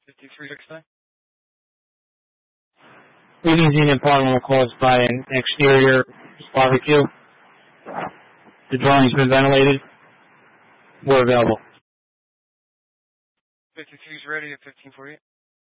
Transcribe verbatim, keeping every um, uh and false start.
fifty-three sixty. Greetings, Union Parliament will caused by an exterior barbecue. The dwelling's been ventilated. We're available. fifty-three is ready at fifteen forty-eight.